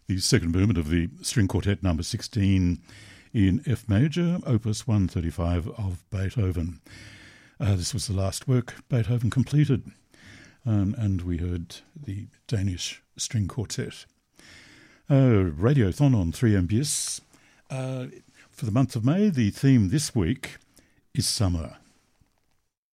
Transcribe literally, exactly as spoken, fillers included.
the second movement of the String Quartet number sixteen in F major, opus one thirty-five of Beethoven. Uh, this was the last work Beethoven completed, um, and we heard the Danish String Quartet. Uh, Radiothon on three M B S. Uh, for the month of May, the theme this week is summer.